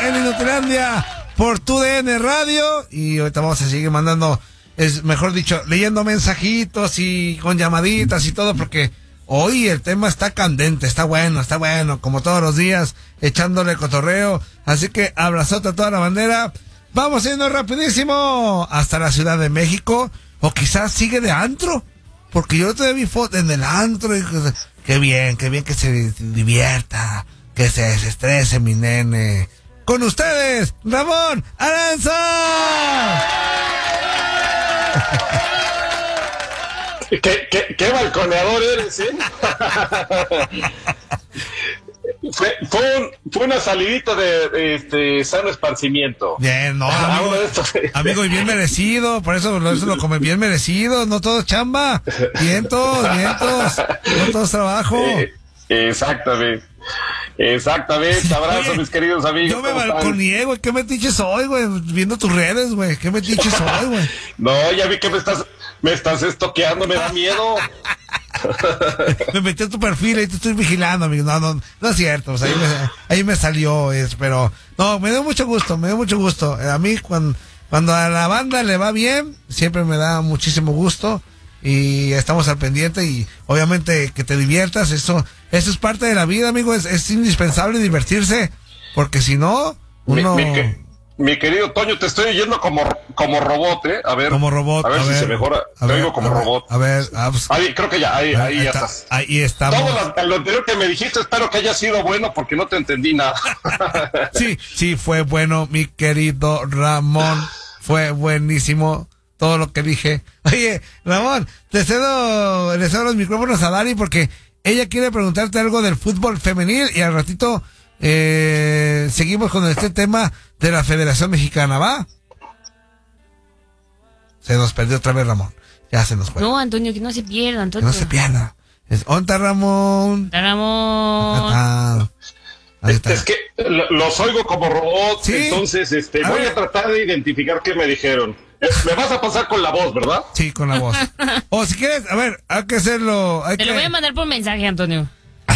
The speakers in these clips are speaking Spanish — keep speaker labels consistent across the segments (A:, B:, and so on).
A: en Inutilandia por TUDN Radio. Y ahorita vamos a seguir mandando, mejor dicho, leyendo mensajitos y con llamaditas y todo, porque hoy el tema está candente, está bueno, como todos los días, echándole cotorreo. Así que abrazote a toda la bandera. Vamos yendo rapidísimo hasta la Ciudad de México, o quizás sigue de antro, porque yo todavía vi fotos en el antro y qué bien que se divierta, que se desestrese mi nene. Con ustedes, Ramón Aranza.
B: ¿Qué balconeador eres, ¿eh? Fue una salidita de sano esparcimiento.
A: Bien, no, amigo, y bien merecido, por eso lo come bien merecido, no todo chamba, vientos, no todo trabajo. Exactamente, abrazo. Oye, mis queridos amigos. Yo me balconeé, güey, qué metiche soy, güey, viendo tus redes, güey, qué metiche soy, güey.
B: No, ya vi que me estás estoqueando, me da miedo.
A: Me metí a tu perfil y te estoy vigilando, amigo. No es cierto, pues ahí me salió, pero no, me dio mucho gusto. A mí cuando a la banda le va bien, siempre me da muchísimo gusto y estamos al pendiente, y obviamente que te diviertas, eso es parte de la vida, amigo, es indispensable divertirse, porque si no, uno...
B: Mi querido Toño, te estoy oyendo como robot, ¿eh? A ver,
A: como robot,
B: a ver si se mejora. Te oigo como robot.
A: Pues,
B: ahí, creo que ya, ahí ya estás.
A: Ahí estamos.
B: Todo lo anterior que me dijiste, espero que haya sido bueno, porque no te entendí nada.
A: Sí, fue bueno, mi querido Ramón. Fue buenísimo todo lo que dije. Oye, Ramón, le cedo los micrófonos a Dari, porque ella quiere preguntarte algo del fútbol femenil, y al ratito seguimos con este tema de la Federación Mexicana, ¿va? Se nos perdió otra vez Ramón. Ya se nos fue.
C: No, Antonio, que no se pierda, Antonio.
A: Que no se pierda. ¿Onta Ramón?
C: Ramón.
A: Ahí está.
B: Es que los oigo como robots, ¿sí? Entonces voy a tratar de identificar qué me dijeron. Me vas a pasar con la voz, ¿verdad?
A: Sí, con la voz. O si quieres, a ver, hay que hacerlo.
C: Te lo voy a mandar por mensaje, Antonio.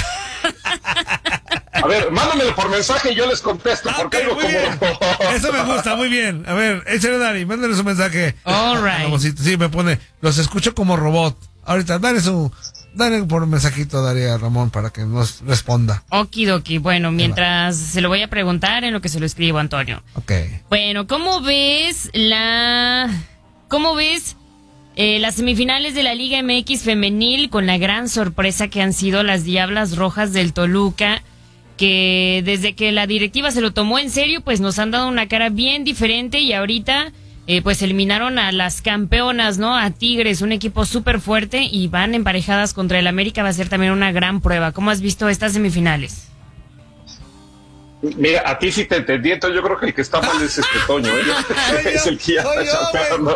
B: A ver, mándamelo por mensaje y yo les contesto. Porque algo como...
A: Eso me gusta, muy bien. A ver, échale, Dari, mándale su mensaje.
C: All right.
A: Sí, me pone, los escucho como robot. Ahorita, dale por mensajito, Dari, a Ramón, para que nos responda.
C: Okidoki. Bueno, mientras se lo voy a preguntar en lo que se lo escribo, Antonio.
A: Ok.
C: Bueno, ¿cómo ves las semifinales de la Liga MX femenil, con la gran sorpresa que han sido las Diablas Rojas del Toluca, que desde que la directiva se lo tomó en serio, pues nos han dado una cara bien diferente, y ahorita pues eliminaron a las campeonas, ¿no? A Tigres, un equipo súper fuerte, y van emparejadas contra el América? Va a ser también una gran prueba. ¿Cómo has visto estas semifinales?
B: Mira, a ti sí te entendí, entonces yo creo que el que está mal es Toño, ¿eh? Es el que ya está champeando.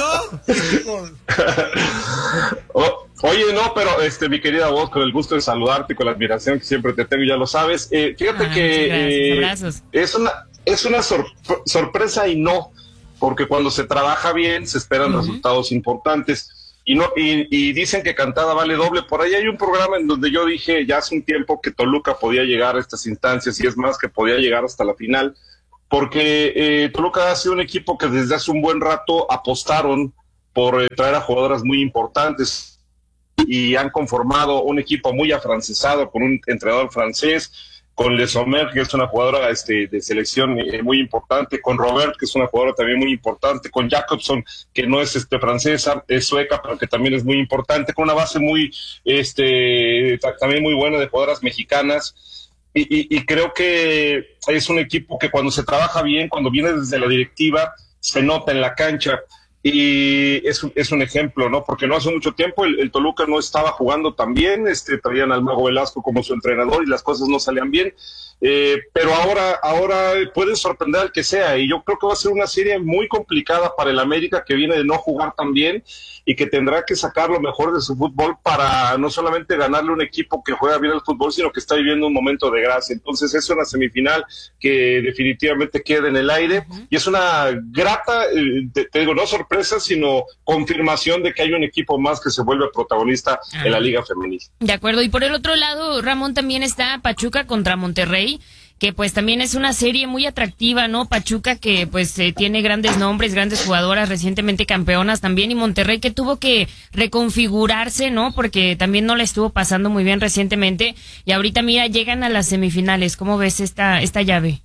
B: Oye, no, pero mi querida voz, con el gusto de saludarte, con la admiración que siempre te tengo, ya lo sabes. Fíjate que
C: gracias,
B: es una sorpresa, y no, porque cuando se trabaja bien se esperan resultados importantes. Y dicen que cantada vale doble. Por ahí hay un programa en donde yo dije ya hace un tiempo que Toluca podía llegar a estas instancias, y es más, que podía llegar hasta la final, porque Toluca ha sido un equipo que desde hace un buen rato apostaron por traer a jugadoras muy importantes, y han conformado un equipo muy afrancesado, con un entrenador francés, con Le Sommer, que es una jugadora de selección muy importante, con Robert, que es una jugadora también muy importante, con Jacobson, que no es francesa, es sueca, pero que también es muy importante, con una base muy también muy buena de jugadoras mexicanas, y creo que es un equipo que cuando se trabaja bien, cuando viene desde la directiva, se nota en la cancha. Y es un ejemplo, ¿no? Porque no hace mucho tiempo el Toluca no estaba jugando tan bien, traían al Mago Velasco como su entrenador y las cosas no salían bien, pero ahora pueden sorprender al que sea, y yo creo que va a ser una serie muy complicada para el América, que viene de no jugar tan bien y que tendrá que sacar lo mejor de su fútbol para no solamente ganarle a un equipo que juega bien al fútbol, sino que está viviendo un momento de gracia. Entonces es una semifinal que definitivamente queda en el aire, y es una grata, te digo, no sorpresa, sino confirmación de que hay un equipo más que se vuelve protagonista en la Liga Femenil.
C: De acuerdo, y por el otro lado, Ramón, también está Pachuca contra Monterrey, que pues también es una serie muy atractiva, ¿no? Pachuca que pues tiene grandes nombres, grandes jugadoras, recientemente campeonas también, y Monterrey que tuvo que reconfigurarse, ¿no? Porque también no la estuvo pasando muy bien recientemente, y ahorita mira, llegan a las semifinales. ¿Cómo ves esta llave?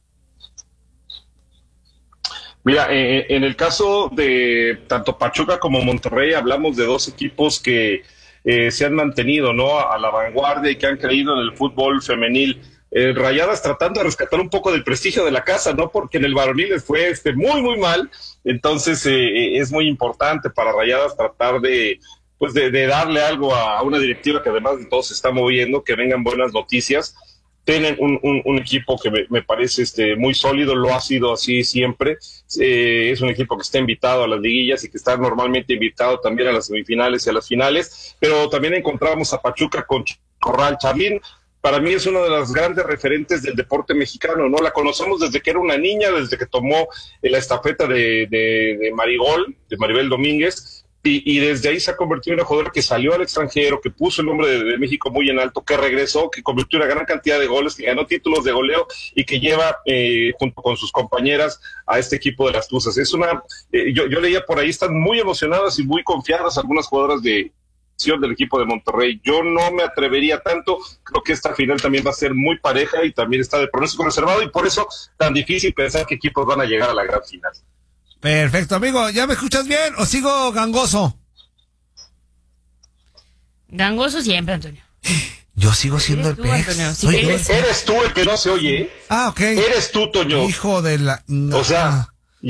B: Mira, en el caso de tanto Pachuca como Monterrey, hablamos de dos equipos que se han mantenido, ¿no? A la vanguardia y que han creído en el fútbol femenil. Rayadas tratando de rescatar un poco del prestigio de la casa, ¿no? Porque en el varonil les fue muy, muy mal. Entonces, es muy importante para Rayadas tratar de darle algo a una directiva que además de todo se está moviendo, que vengan buenas noticias. Tienen un equipo que me parece muy sólido, lo ha sido así siempre. Es un equipo que está invitado a las liguillas y que está normalmente invitado también a las semifinales y a las finales, pero también encontramos a Pachuca con Corral. Charlín, para mí es una de las grandes referentes del deporte mexicano, ¿no? La conocemos desde que era una niña, desde que tomó la estafeta de Maribel Domínguez, y desde ahí se ha convertido en una jugadora que salió al extranjero, que puso el nombre de México muy en alto, que regresó, que convirtió una gran cantidad de goles, que ganó títulos de goleo y que lleva junto con sus compañeras a este equipo de las Tuzas. Yo leía por ahí, están muy emocionadas y muy confiadas algunas jugadoras del equipo de Monterrey. Yo no me atrevería tanto, creo que esta final también va a ser muy pareja y también está de pronóstico reservado, y por eso tan difícil pensar qué equipos van a llegar a la gran final.
A: Perfecto, amigo. ¿Ya me escuchas bien o sigo gangoso?
C: Gangoso siempre, Antonio.
A: Yo sigo siendo el pez.
B: Eres tú el que no se oye.
A: Ah, ok.
B: Eres tú, Toño.
A: Hijo de la... No.
B: O sea,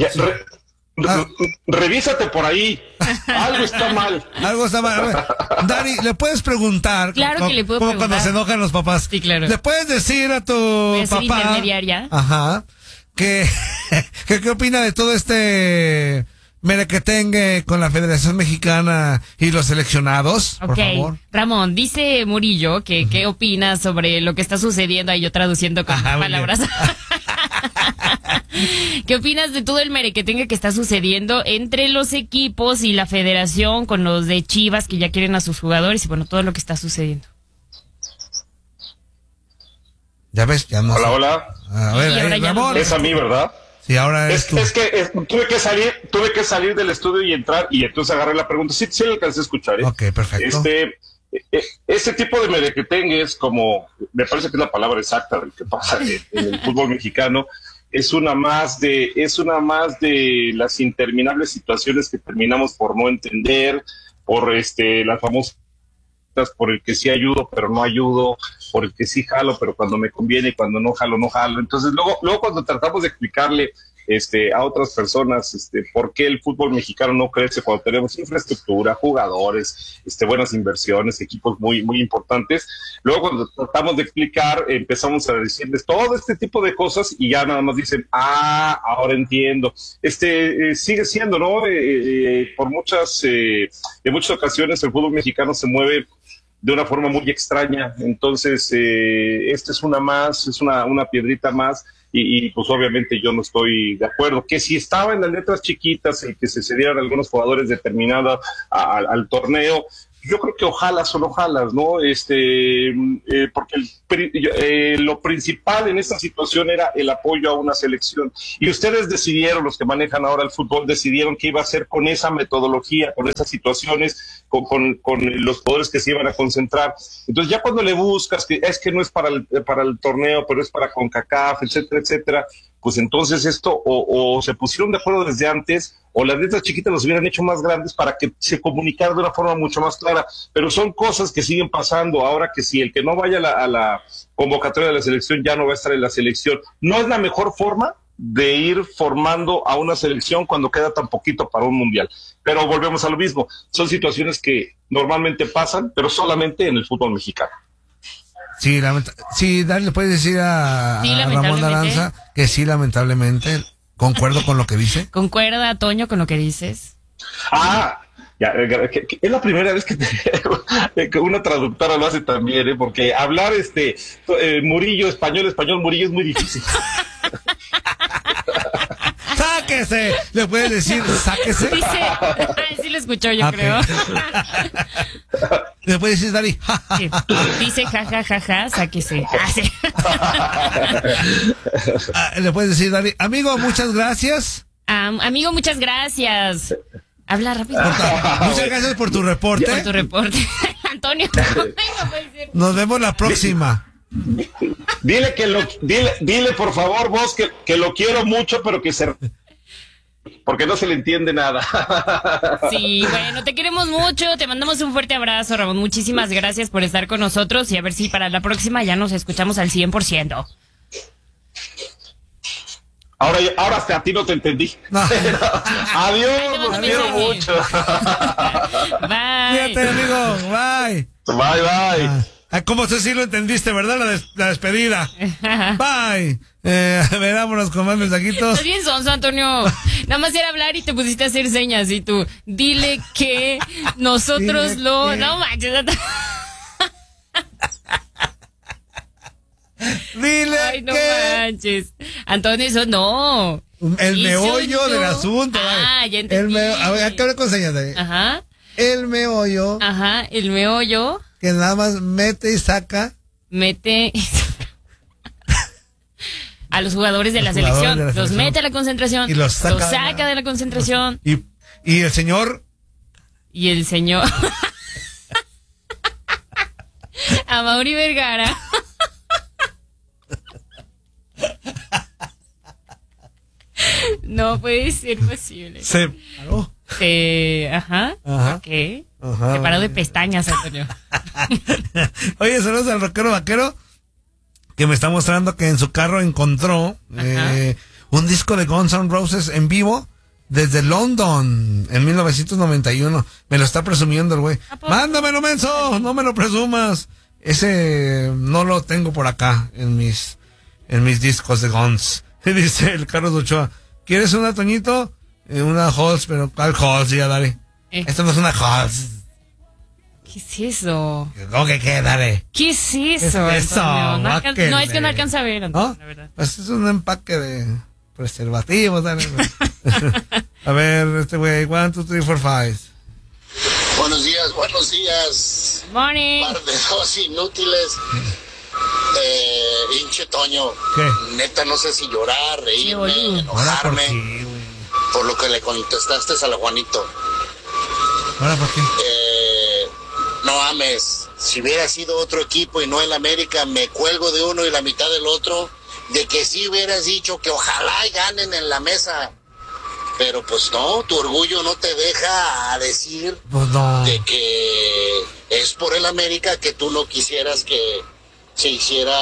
B: revísate por ahí. Algo está mal.
A: Algo está mal. A ver, Dani, ¿le puedes preguntar?
C: Claro que le puedo
A: como
C: preguntar.
A: Cuando se enojan los papás.
C: Sí, claro.
A: ¿Le puedes decir a tu
C: Voy a ser
A: papá?
C: intermediaria.
A: Ajá. ¿Qué opina de todo este merequetengue con la Federación Mexicana y los seleccionados? Por favor.
C: Ramón, dice Murillo que qué opinas sobre lo que está sucediendo, ahí yo traduciendo con palabras. ¿Qué opinas de todo el merequetengue que está sucediendo entre los equipos y la federación, con los de Chivas que ya quieren a sus jugadores y bueno, todo lo que está sucediendo?
A: Ya ves, ya no.
B: Hola.
A: A ver, ahí, Ramón.
B: Es a mí, ¿verdad?
A: Sí, ahora es tú.
B: Es que tuve que salir del estudio y entrar, y entonces agarré la pregunta. Sí le alcancé a escuchar, ¿eh?
A: Ok, perfecto.
B: Este tipo de merequetengue es como, me parece que es la palabra exacta de lo que pasa en el fútbol mexicano. Es una más de las interminables situaciones que terminamos por no entender, por las famosas, por el que sí ayudo pero no ayudo, por el que sí jalo pero cuando me conviene, y cuando no jalo, no jalo. Entonces luego cuando tratamos de explicarle a otras personas por qué el fútbol mexicano no crece cuando tenemos infraestructura, jugadores, buenas inversiones, equipos muy, muy importantes, luego cuando tratamos de explicar, empezamos a decirles todo este tipo de cosas y ya nada más dicen, ahora entiendo. Sigue siendo, ¿no? En muchas ocasiones el fútbol mexicano se mueve de una forma muy extraña. Entonces, esta es una piedrita más, y pues obviamente yo no estoy de acuerdo. Que si estaba en las letras chiquitas el que se cedieran algunos jugadores determinados al torneo, yo creo que ojalá, ¿no? Porque lo principal en esta situación era el apoyo a una selección. Y ustedes decidieron, los que manejan ahora el fútbol, decidieron qué iba a hacer con esa metodología, con esas situaciones, con los jugadores que se iban a concentrar. Entonces ya cuando le buscas que es que no es para el torneo, pero es para CONCACAF, etcétera, etcétera, pues entonces esto o se pusieron de acuerdo desde antes, o las letras chiquitas los hubieran hecho más grandes para que se comunicara de una forma mucho más clara. Pero son cosas que siguen pasando. Ahora que si el que no vaya a la convocatoria de la selección ya no va a estar en la selección, no es la mejor forma de ir formando a una selección cuando queda tan poquito para un mundial. Pero volvemos a lo mismo, son situaciones que normalmente pasan, pero solamente en el fútbol mexicano.
A: Sí, Dani, le puedes decir a Ramón Aranza que sí, lamentablemente, concuerdo con lo que dice.
C: ¿Concuerda, Toño, con lo que dices?
B: Es la primera vez que una traductora lo hace también, porque hablar Murillo, español, Murillo es muy difícil.
A: sáquese. Le puedes decir, sáquese.
C: Dice, sí lo escuchó, yo creo.
A: Le puedes decir, Dari,
C: Sí. Dice, ja, sáquese. Sí.
A: Le puedes decir, Dari, amigo, muchas gracias.
C: Amigo, muchas gracias. Habla rápido.
A: Muchas gracias por tu reporte.
C: Por tu reporte. Antonio, no puede ser.
A: Nos vemos la próxima.
B: Dile dile por favor vos que lo quiero mucho, pero porque no se le entiende nada.
C: Sí, bueno, te queremos mucho, te mandamos un fuerte abrazo, Ramón. Muchísimas gracias por estar con nosotros y a ver si para la próxima ya nos escuchamos al 100%.
B: Ahora hasta a ti no te entendí.
A: No.
B: Adiós, los quiero mucho.
C: Bye.
A: Fíjate, amigo. Bye.
B: Bye.
A: ¿Cómo sé si lo entendiste, verdad? La despedida. Bye. Verámonos con más mensajitos.
C: Estás bien sonso, Antonio. Nada más era hablar y te pusiste a hacer señas y tú, dile que nosotros No manches.
A: Dile
C: Ay, no
A: que...
C: manches. Antonio, eso no.
A: El
C: Hice
A: meollo
C: un
A: del
C: yo.
A: asunto.
C: Ya entendí.
A: A ver, hay que hablar con señas.
C: Ajá.
A: El meollo.
C: Ajá, el meollo.
A: Que nada más mete y saca.
C: Mete a los jugadores de la selección. Los mete a la concentración.
A: Y los saca
C: de la concentración.
A: Y el señor.
C: Y el señor. Amaury Vergara. No puede ser posible.
A: Se paró.
C: Ajá. Ok.
A: Ajá.
C: Se paró de pestañas, Antonio.
A: Oye, saludos al rockero vaquero que me está mostrando que en su carro encontró un disco de Guns N' Roses en vivo desde London en 1991. Me lo está presumiendo el güey. Mándamelo, menso, no me lo presumas. Ese no lo tengo por acá en mis discos de Guns. Dice el Carlos Ochoa, ¿quieres una, Toñito? Una Halls, pero ¿cuál Halls? Ya, dale. Esto no es una Halls.
C: ¿Qué es eso?
A: ¿Cómo que qué? Dale.
C: ¿Qué es eso?
A: ¿Qué es eso?
C: Antonio? No, es que no alcanza a ver, Antonio,
A: ¿No?
C: la verdad.
A: Pues es un empaque de preservativos, dale. A ver, este güey, 1, 2, 3, 4, 5.
D: Buenos días.
C: Morning.
D: Par de dos inútiles. Hinche Toño.
A: ¿Qué?
D: Neta, no sé si llorar, reírme,
C: boludo.
D: enojarme
A: ¿Ahora por qué, güey?
D: por lo que le contestaste a la Juanito.
A: ¿Ahora por qué?
D: No ames. Si hubiera sido otro equipo y no el América, me cuelgo de uno y la mitad del otro. De que sí hubieras dicho que ojalá ganen en la mesa. Pero pues no, tu orgullo no te deja decir
A: Pues no.
D: de que es por el América que tú no quisieras que se hiciera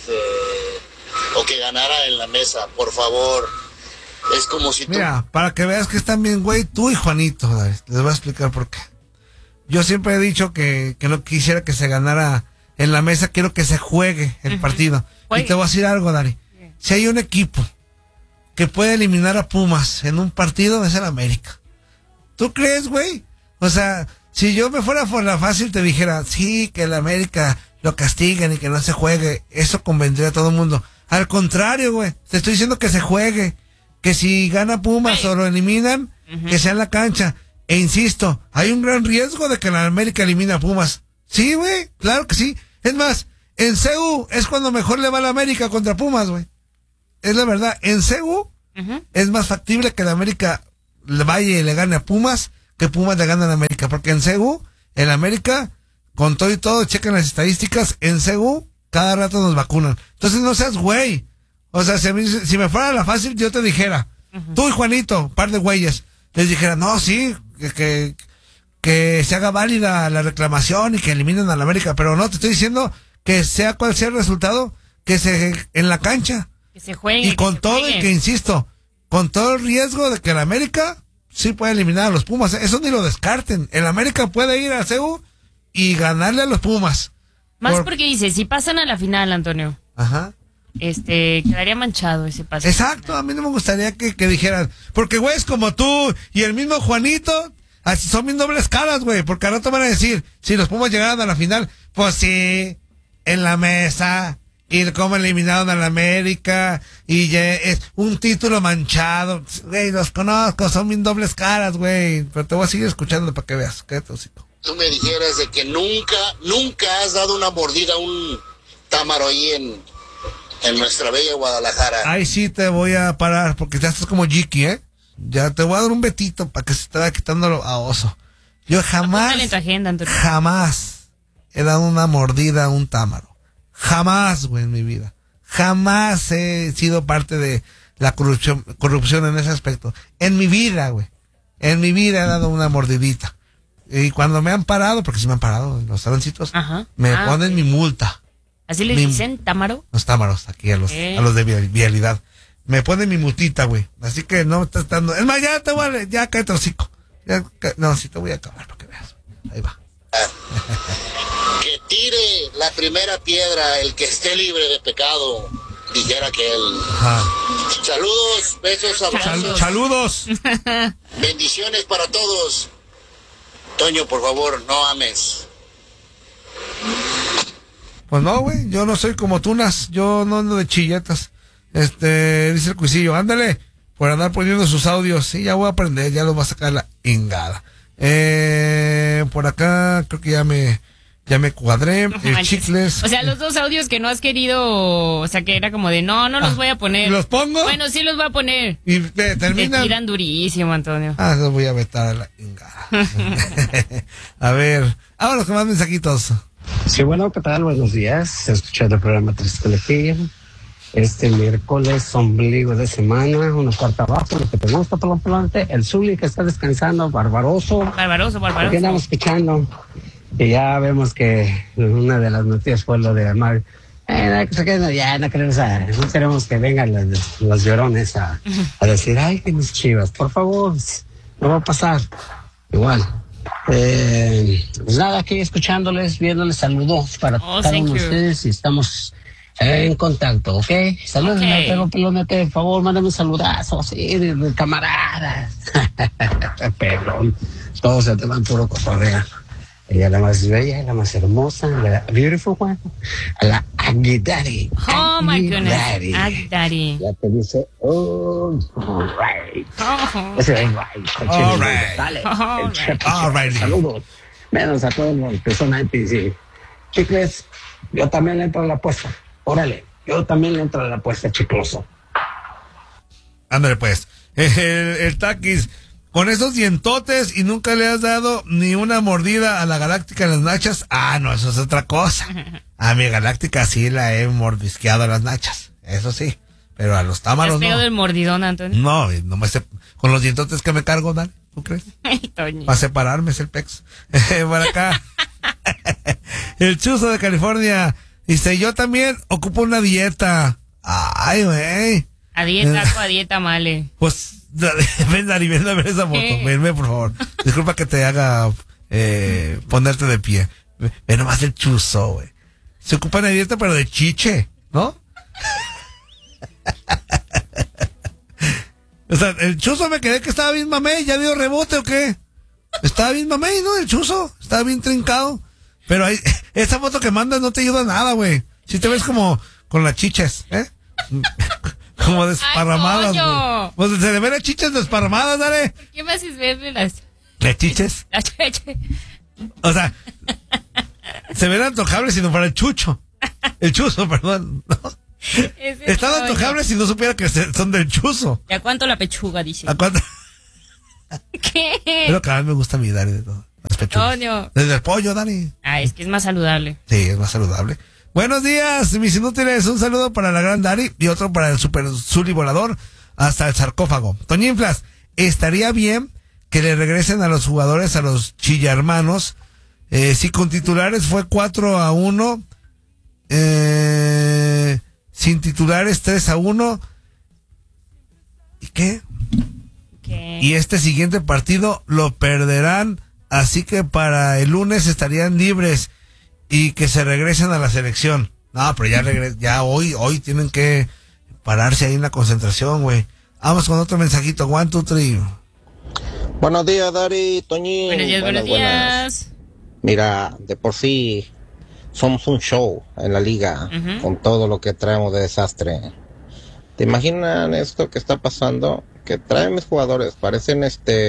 D: o que ganara en la mesa, por favor. Es como si
A: Mira, para que veas que están bien, güey, tú y Juanito, dale, les voy a explicar por qué. Yo siempre he dicho que no quisiera que se ganara en la mesa, quiero que se juegue el partido. Y te voy a decir algo, Dari. Si hay un equipo que puede eliminar a Pumas en un partido, es el América. ¿Tú crees, güey? O sea, si yo me fuera por la fácil, te dijera, sí, que el América lo castiguen y que no se juegue, eso convendría a todo el mundo. Al contrario, güey, te estoy diciendo que se juegue, que si gana Pumas o lo eliminan, que sea en la cancha. E insisto, hay un gran riesgo de que la América elimine a Pumas. Sí, güey, claro que sí. Es más, en CU es cuando mejor le va a la América contra Pumas, güey. Es la verdad, en CU es más factible que la América le vaya y le gane a Pumas que Pumas le gane a la América. Porque en CU, el América, con todo y todo, chequen las estadísticas, en CU cada rato nos vacunan. Entonces no seas güey. O sea, si me fuera la fácil, yo te dijera, tú y Juanito, par de güeyes, les dijera, no, sí, que se haga válida la reclamación y que eliminen a la América, pero no, te estoy diciendo que sea cual sea el resultado, que se en la cancha.
C: Que se juegue.
A: Y con todo,
C: juegue.
A: y que insisto, con todo el riesgo de que la América sí puede eliminar a los Pumas, eso ni lo descarten. El América puede ir a CEU y ganarle a los Pumas.
C: Más porque dice, si pasan a la final, Antonio,
A: Ajá.
C: Quedaría manchado ese pase.
A: Exacto, a mí no me gustaría que dijeran, porque güeyes como tú y el mismo Juanito, así son mis dobles caras, güey, porque al rato van a decir, si los Pumas llegaran a la final, pues sí, en la mesa, y cómo eliminaron a la América, y ya es un título manchado. Güey, los conozco, son bien dobles caras, güey, pero te voy a seguir escuchando para que veas. Cállate, hocico.
D: Tú me dijeras de que nunca has dado una mordida a un támaro ahí en nuestra bella Guadalajara.
A: Ahí sí te voy a parar, porque ya estás como Jiki, ¿eh? Ya te voy a dar un betito para que se te vaya quitándolo a oso. Yo jamás he dado una mordida a un támaro. Jamás, güey, en mi vida. Jamás he sido parte de la corrupción en ese aspecto. En mi vida, güey. En mi vida he dado una mordidita. Y cuando me han parado, porque sí me han parado en los tránsitos, me ponen mi multa.
C: ¿Así le dicen támaro?
A: Los támaros, aquí a los de vialidad. Me ponen mi multita, güey. Así que no me estás dando. Es más, ya te voy a. Ya cállate, hocico. No, sí te voy a acabar para que veas. Ahí va.
D: Que tire la primera piedra el que esté libre de pecado, dijera que él.
A: Ajá.
D: Saludos, besos, abrazos.
A: Saludos.
D: Bendiciones para todos. Toño, por favor, no ames.
A: Pues no, güey, yo no soy como Tunas, yo no ando de chilletas. Dice el Cuisillo, ándale, por andar poniendo sus audios. Sí, ya voy a aprender, ya los va a sacar la ingada. Por acá creo que ya me cuadré. El Chicles.
C: O sea, los dos audios que no has querido, o sea, que era como de no los voy a poner.
A: ¿Los pongo?
C: Bueno, sí los voy a poner.
A: Y terminan.
C: Te tiran durísimo, Antonio.
A: Los voy a vetar a la ingada. A ver, ahora con más mensajitos.
E: Sí, bueno, ¿qué tal? Buenos días. Escuchando el programa Tres Colegio. Este miércoles, ombligo de semana, una cuarta abajo, lo que te gusta, pelón-pelonte. El Zuli que está descansando, barbaroso. Aquí andamos escuchando. Y ya vemos que una de las noticias fue lo de Amar. Ya no queremos que vengan los llorones a decir, ay, que mis Chivas, por favor, no va a pasar. Igual. Pues nada, aquí escuchándoles, viéndoles, saludos para cada uno de ustedes y estamos en contacto, ¿ok? Saludos, Mateo Pelonete, por favor, mándame un saludazo, así, de camaradas. Pelón, todos se te van puro cotorreo. Ella la más bella, la más hermosa, la beautiful one, la Aggie Daddy.
C: Oh my goodness, Aggie Daddy.
E: Ya te dice, all right. Ese es right.
A: All right.
E: Dale,
A: All right.
E: Saludos. Menos a todos los que son antes. Y chicles, yo también le entro a la apuesta. Órale, yo también le entro a la apuesta, chicloso.
A: Ándale, pues. El Taquis. Con esos dientotes y nunca le has dado ni una mordida a la Galáctica en las nachas. No, eso es otra cosa. A mi Galáctica sí la he mordisqueado a las nachas. Eso sí. Pero a los támaros no. ¿Has
C: pegado el mordidón, Antonio?
A: No me sé. Con los dientotes que me cargo, dale. ¿Tú crees?
C: Ay, Toño.
A: Para separarme es el pex. Por acá. El Chuzo de California dice, yo también ocupo una dieta. Ay, güey.
C: A dieta male.
A: Pues, ven Dari, ven a ver esa foto. Venme, por favor. Disculpa que te haga ponerte de pie. Ve nomás el Chuzo, güey. Se ocupa una dieta, pero de chiche, ¿no? O sea, el Chuzo me quedé que estaba bien mamey. ¿Ya dio rebote o qué? Estaba bien mamey, ¿no? El Chuzo. Estaba bien trincado. Pero ahí, esa foto que mandas no te ayuda a nada, güey. Si te ves como con las chiches, ¿eh? Como desparramadas, güey. Pues se le ven las chiches desparramadas, dale.
C: ¿Por qué me haces verle las
A: chiches?
C: Las chiches.
A: O sea, se ven antojables si no fuera el Chucho. El Chuzo, perdón. ¿No? Están antojables si no supiera que son del Chuzo.
C: ¿Y a cuánto la pechuga, dice?
A: ¿A cuánto?
C: ¿Qué?
A: Es lo que más me gusta a mí, Dani, de todo. Las pechugas.
C: No.
A: Desde el pollo, Dani.
C: Es que es más saludable.
A: Sí, es más saludable. Buenos días, mis inútiles. Un saludo para la gran Dari y otro para el super Zuli volador hasta el sarcófago. Toñinflas, estaría bien que le regresen a los jugadores, a los chillarmanos. Si con titulares fue 4-1, sin titulares 3-1. ¿Y qué? Y este siguiente partido lo perderán, así que para el lunes estarían libres. Y que se regresen a la selección. No, pero ya hoy tienen que pararse ahí en la concentración, güey. Vamos con otro mensajito. 1, 2, 3.
F: Buenos días, Dari, Toñín.
C: Buenos días.
F: Mira, de por sí somos un show en la liga, con todo lo que traemos de desastre. ¿Te imaginan esto que está pasando? Que traen mis jugadores, parecen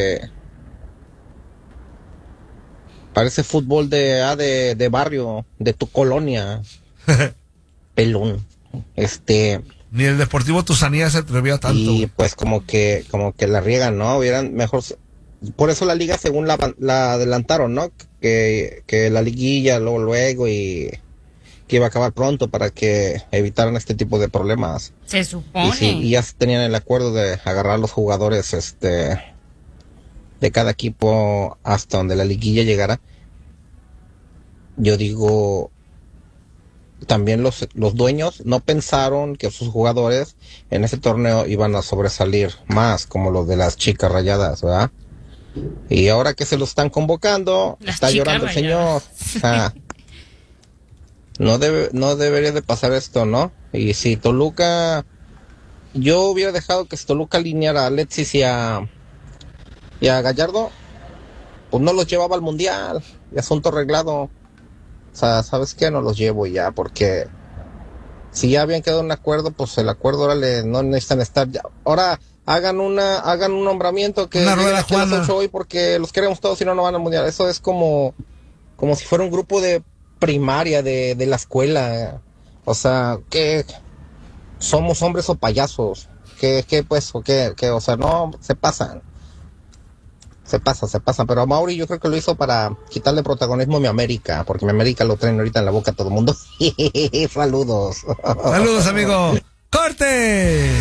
F: parece fútbol de barrio, de tu colonia. Pelón.
A: Ni el Deportivo Tusanía se atrevió a tanto.
F: Y pues como que la riegan, ¿no? Hubieran mejor. Por eso la liga según la adelantaron, ¿no? Que la liguilla luego y que iba a acabar pronto para que evitaran este tipo de problemas.
C: Se supone.
F: Y ya tenían el acuerdo de agarrar los jugadores de cada equipo hasta donde la liguilla llegara. Yo digo, también los dueños no pensaron que sus jugadores en ese torneo iban a sobresalir más, como los de las Chicas Rayadas, ¿verdad? Y ahora que se los están convocando, está llorando el señor. O sea, no debería de pasar esto, ¿no? Y si Toluca, yo hubiera dejado que Toluca alineara a Alexis y a Gallardo, pues no los llevaba al Mundial, y asunto arreglado. O sea, ¿sabes qué? No los llevo ya, porque si ya habían quedado un acuerdo, pues el acuerdo ahora no necesitan estar ya. Ahora hagan un nombramiento que lleguen aquí a las 8 hoy porque los queremos todos y no van al Mundial. Eso es como si fuera un grupo de primaria de la escuela. O sea, ¿qué? ¿Somos hombres o payasos? ¿Qué pues? ¿O qué? O sea, no, se pasan. Se pasan, pero a Mauri yo creo que lo hizo para quitarle protagonismo a mi América, porque mi América lo traen ahorita en la boca a todo el mundo. Saludos.
A: Saludos, amigo. ¡Corte!